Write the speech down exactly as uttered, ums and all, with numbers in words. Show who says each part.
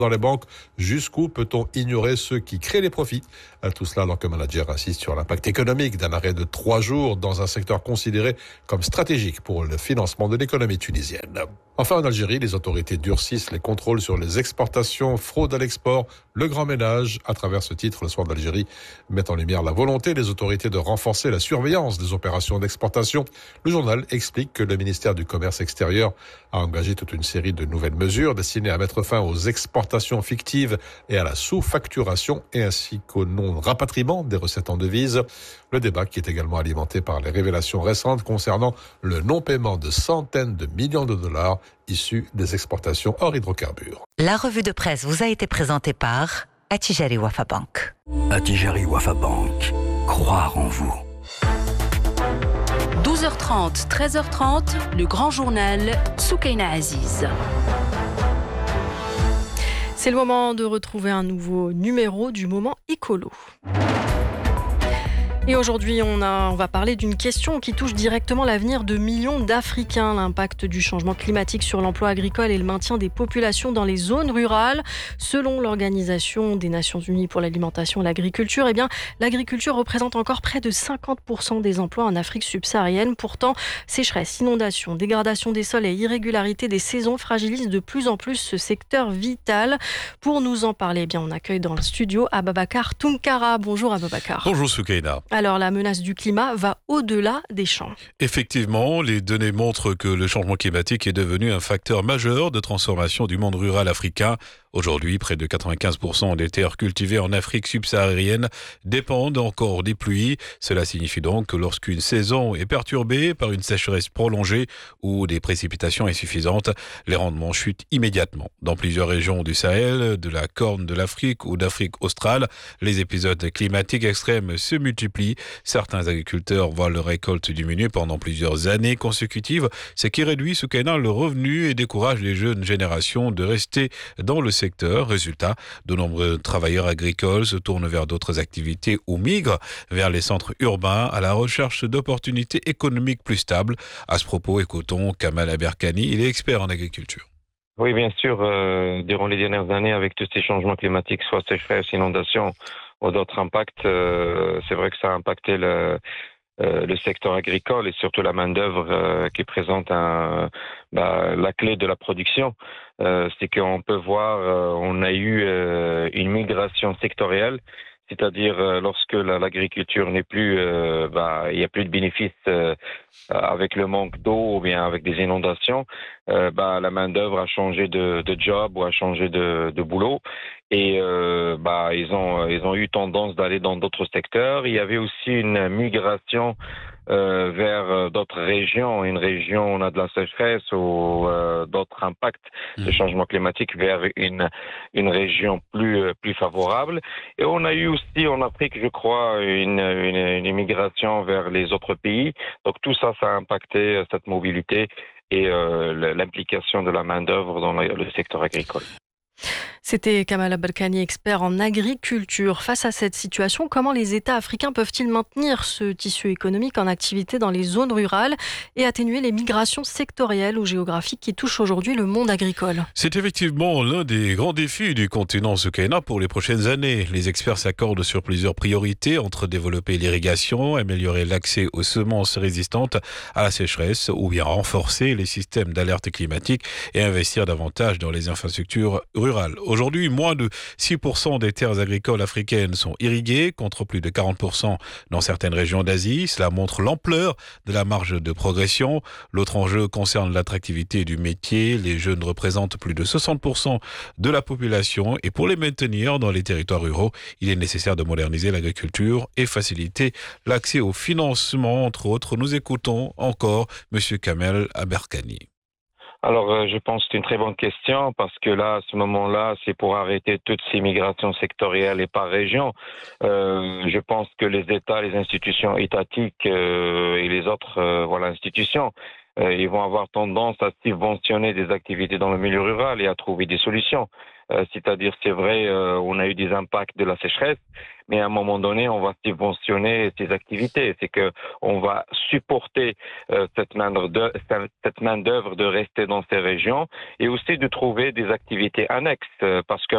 Speaker 1: dans les banques. Jusqu'où peut-on ignorer ceux qui créent les profits? Tout cela alors que le manager insiste sur l'impact économique d'un arrêt de trois jours dans un secteur considéré comme stratégique pour le financement de l'économie tunisienne. Enfin, en Algérie, les autorités durcissent les contrôles sur les exportations, fraude à l'export, le grand ménage. À travers ce titre, le Soir d'Algérie met en lumière la volonté des autorités de renforcer la surveillance des opérations d'exportation. Le journal explique que le ministère du Commerce extérieur a engagé toute une série de nouvelles mesures destinées à mettre fin aux exportations fictives et à la sous-facturation et ainsi qu'au non-rapatriement des recettes en devises. Le débat qui est également alimenté par les révélations récentes concernant le non-paiement de centaines de millions de dollars issus des exportations hors hydrocarbures.
Speaker 2: La revue de presse vous a été présentée par Attijari Wafa Bank.
Speaker 3: Attijari Wafa Bank. Croire en vous.
Speaker 4: douze heures trente, treize heures trente, le grand journal Soukaina Aziz.
Speaker 5: C'est le moment de retrouver un nouveau numéro du moment écolo. Et aujourd'hui, on, a, on va parler d'une question qui touche directement l'avenir de millions d'Africains, l'impact du changement climatique sur l'emploi agricole et le maintien des populations dans les zones rurales. Selon l'Organisation des Nations Unies pour l'alimentation et l'agriculture, eh bien, l'agriculture représente encore près de cinquante pour cent des emplois en Afrique subsaharienne. Pourtant, sécheresse, inondations, dégradation des sols et irrégularité des saisons fragilisent de plus en plus ce secteur vital. Pour nous en parler, eh bien, on accueille dans le studio Ababakar Tounkara. Bonjour Ababakar.
Speaker 6: Bonjour Soukaina.
Speaker 5: Alors, la menace du climat va au-delà des champs.
Speaker 6: Effectivement, les données montrent que le changement climatique est devenu un facteur majeur de transformation du monde rural africain. Aujourd'hui, près de quatre-vingt-quinze pour cent des terres cultivées en Afrique subsaharienne dépendent encore des pluies. Cela signifie donc que lorsqu'une saison est perturbée par une sécheresse prolongée ou des précipitations insuffisantes, les rendements chutent immédiatement. Dans plusieurs régions du Sahel, de la Corne de l'Afrique ou d'Afrique australe, les épisodes climatiques extrêmes se multiplient. Certains agriculteurs voient leur récolte diminuer pendant plusieurs années consécutives, ce qui réduit Soukaina le revenu et décourage les jeunes générations de rester dans le secteur. Résultat, de nombreux travailleurs agricoles se tournent vers d'autres activités ou migrent vers les centres urbains à la recherche d'opportunités économiques plus stables. À ce propos, écoutons Kamal Aberkani, il est expert en agriculture.
Speaker 7: Oui, bien sûr, euh, durant les dernières années, avec tous ces changements climatiques, soit sécheresse, inondations ou d'autres impacts, euh, c'est vrai que ça a impacté le, euh, le secteur agricole et surtout la main-d'œuvre euh, qui présente un, bah, la clé de la production. Euh, c'est qu'on peut voir, euh, on a eu euh, une migration sectorielle, c'est-à-dire euh, lorsque la, l'agriculture n'est plus, euh, bah, il n'y a plus de bénéfices euh, avec le manque d'eau ou bien avec des inondations, euh, bah, la main-d'œuvre a changé de, de job ou a changé de, de boulot et euh, bah, ils ont, ils ont eu tendance d'aller dans d'autres secteurs. Il y avait aussi une migration Euh, vers d'autres régions, une région où on a de la sécheresse ou euh, d'autres impacts mmh. du changement climatique vers une une région plus plus favorable. Et on a eu aussi en Afrique, je crois, une une, une immigration vers les autres pays. Donc tout ça, ça a impacté cette mobilité et euh, l'implication de la main-d'œuvre dans le secteur agricole.
Speaker 5: C'était Kamal Aberkani, expert en agriculture. Face à cette situation, comment les États africains peuvent-ils maintenir ce tissu économique en activité dans les zones rurales et atténuer les migrations sectorielles ou géographiques qui touchent aujourd'hui le monde agricole?
Speaker 6: C'est effectivement l'un des grands défis du continent Soukaina pour les prochaines années. Les experts s'accordent sur plusieurs priorités entre développer l'irrigation, améliorer l'accès aux semences résistantes à la sécheresse ou bien renforcer les systèmes d'alerte climatique et investir davantage dans les infrastructures rurales. Aujourd'hui, moins de six pour cent des terres agricoles africaines sont irriguées, contre plus de quarante pour cent dans certaines régions d'Asie. Cela montre l'ampleur de la marge de progression. L'autre enjeu concerne l'attractivité du métier. Les jeunes représentent plus de soixante pour cent de la population et pour les maintenir dans les territoires ruraux, il est nécessaire de moderniser l'agriculture et faciliter l'accès au financement, entre autres. Nous écoutons encore M. Kamal Aberkani.
Speaker 7: Alors, euh, je pense que c'est une très bonne question parce que là, à ce moment-là, c'est pour arrêter toutes ces migrations sectorielles et par région. Euh, je pense que les États, les institutions étatiques euh, et les autres euh, voilà, institutions, euh, ils vont avoir tendance à subventionner des activités dans le milieu rural et à trouver des solutions. Euh, c'est-à-dire, c'est vrai, euh, on a eu des impacts de la sécheresse, mais à un moment donné, on va subventionner ces activités. C'est que on va supporter euh, cette main-d'œuvre, cette main-d'œuvre de rester dans ces régions et aussi de trouver des activités annexes, euh, parce qu'à